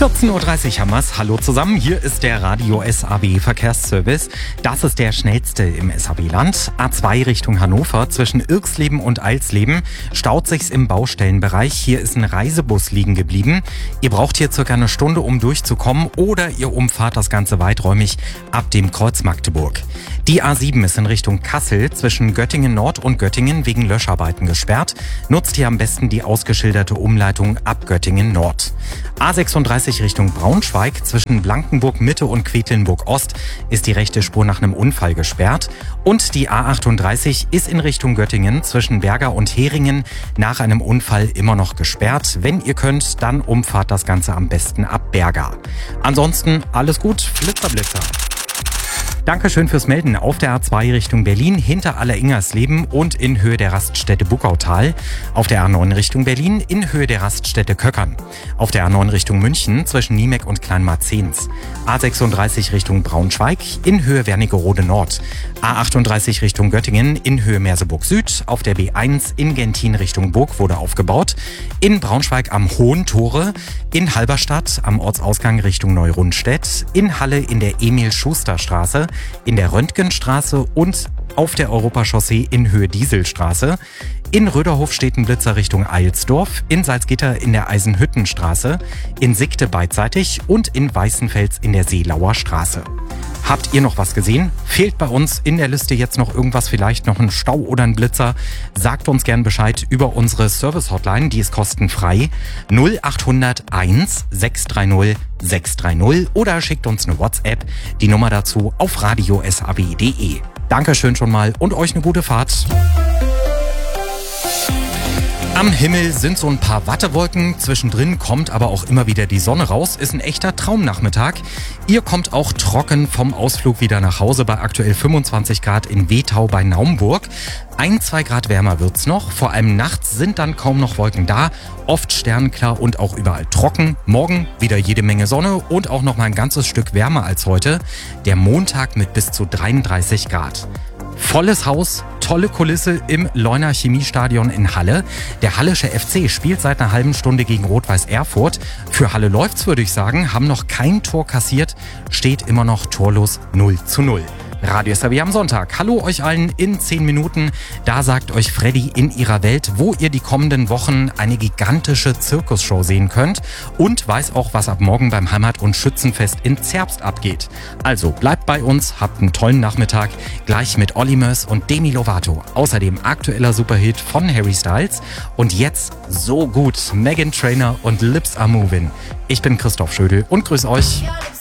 14.30 Uhr haben wir's. Hallo zusammen, hier ist der Radio SAW Verkehrsservice. Das ist der schnellste im SAW-Land. A2 Richtung Hannover zwischen Irxleben und Eilsleben staut sich's im Baustellenbereich. Hier ist ein Reisebus liegen geblieben. Ihr braucht hier circa eine Stunde, um durchzukommen, oder ihr umfahrt das Ganze weiträumig ab dem Kreuz Magdeburg. Die A7 ist in Richtung Kassel zwischen Göttingen Nord und Göttingen wegen Löscharbeiten gesperrt. Nutzt hier am besten die ausgeschilderte Umleitung ab Göttingen Nord. A36 Richtung Braunschweig zwischen Blankenburg Mitte und Quedlinburg Ost ist die rechte Spur nach einem Unfall gesperrt. Und die A38 ist in Richtung Göttingen zwischen Berga und Heringen nach einem Unfall immer noch gesperrt. Wenn ihr könnt, dann umfahrt das Ganze am besten ab Berga. Ansonsten alles gut, Flitzer Blitzer. Dankeschön fürs Melden auf der A2 Richtung Berlin hinter Alleringersleben und in Höhe der Raststätte Buckautal. Auf der A9 Richtung Berlin in Höhe der Raststätte Köckern. Auf der A9 Richtung München zwischen Niemek und Kleinmarzens. A36 Richtung Braunschweig in Höhe Wernigerode Nord. A38 Richtung Göttingen in Höhe Merseburg Süd. Auf der B1 in Gentin Richtung Burg wurde aufgebaut. In Braunschweig am Hohen Tore. In Halberstadt am Ortsausgang Richtung Neurundstedt. In Halle in der Emil-Schuster-Straße. In der Röntgenstraße und auf der Europachaussee in Höhe Dieselstraße. In Röderhof steht ein Blitzer Richtung Eilsdorf, in Salzgitter in der Eisenhüttenstraße, in Sickte beidseitig und in Weißenfels in der Seelauer Straße. Habt ihr noch was gesehen? Fehlt bei uns in der Liste jetzt noch irgendwas, vielleicht noch ein Stau oder ein Blitzer? Sagt uns gern Bescheid über unsere Service-Hotline, die ist kostenfrei. 0800 1 630 630 oder schickt uns eine WhatsApp. Die Nummer dazu auf radiosaw.de. Dankeschön schon mal und euch eine gute Fahrt. Am Himmel sind so ein paar Wattewolken, zwischendrin kommt aber auch immer wieder die Sonne raus, ist ein echter Traumnachmittag. Ihr kommt auch trocken vom Ausflug wieder nach Hause bei aktuell 25 Grad in Wetau bei Naumburg. 1-2 Grad wärmer wird's noch, vor allem nachts sind dann kaum noch Wolken da, oft sternenklar und auch überall trocken. Morgen wieder jede Menge Sonne und auch noch mal ein ganzes Stück wärmer als heute. Der Montag mit bis zu 33 Grad. Volles Haus, tolle Kulisse im Leuner Chemiestadion in Halle. Der Hallische FC spielt seit einer halben Stunde gegen Rot-Weiß Erfurt. Für Halle läuft's, würde ich sagen, haben noch kein Tor kassiert, steht immer noch torlos 0:0. Radio SAW am Sonntag. Hallo euch allen in 10 Minuten. Da sagt euch Freddy in ihrer Welt, wo ihr die kommenden Wochen eine gigantische Zirkusshow sehen könnt und weiß auch, was ab morgen beim Heimat- und Schützenfest in Zerbst abgeht. Also bleibt bei uns, habt einen tollen Nachmittag, gleich mit Olli Mörs und Demi Lovato. Außerdem aktueller Superhit von Harry Styles und jetzt so gut Meghan Trainor und Lips Are Movin'. Ich bin Christoph Schödel und grüß euch.